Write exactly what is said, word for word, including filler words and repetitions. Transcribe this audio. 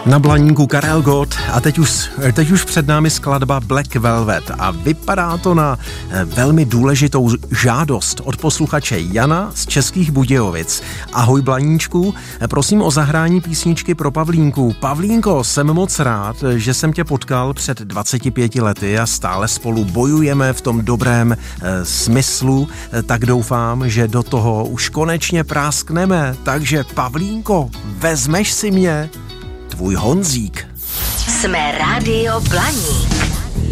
Na Blaníku Karel Gott a teď už, teď už před námi skladba Black Velvet a vypadá to na velmi důležitou žádost od posluchače Jana z Českých Budějovic. Ahoj Blaníčku, prosím o zahrání písničky pro Pavlínku. Pavlínko, jsem moc rád, že jsem tě potkal před dvaceti pěti lety a stále spolu bojujeme v tom dobrém e, smyslu, e, tak doufám, že do toho už konečně práskneme. Takže Pavlínko, vezmeš si mě? Tvůj Honzík. Jsme Rádio Blaník.